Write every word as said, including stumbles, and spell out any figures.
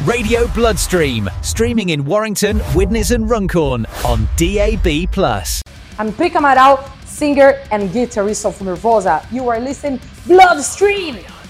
Radio Bloodstream, streaming in Warrington, Widnes and Runcorn on D A B plus. I'm Pika Amaral, singer and guitarist of Nervosa. You are listening Bloodstream!